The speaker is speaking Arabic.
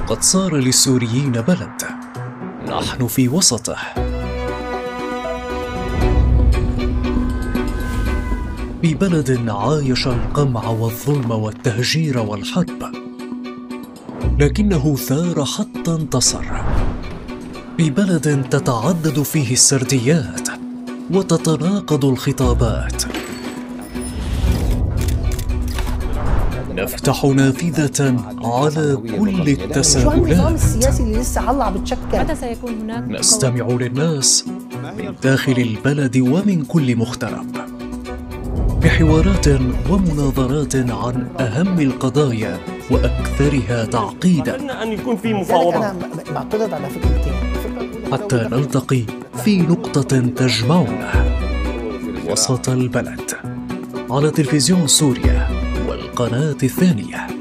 وقد صار للسوريين بلد نحن في وسطه. في بلد عايش القمع والظلم والتهجير والحرب، لكنه ثار حتى انتصر. في بلد تتعدد فيه السرديات وتتناقض الخطابات. نفتح نافذة على كل التساؤلات. شو النظام السياسي اللي لسه هلا بتشكل؟ متى سيكون هناك؟ نستمع للناس من داخل البلد ومن كل مغترب، بحوارات ومناظرات عن أهم القضايا وأكثرها تعقيدا. أن يكون في مفاوضات. أنا بعترض على فكرتين. حتى نلتقي في نقطة تجمعنا وسط البلد، على تلفزيون سوريا والقناة الثانية.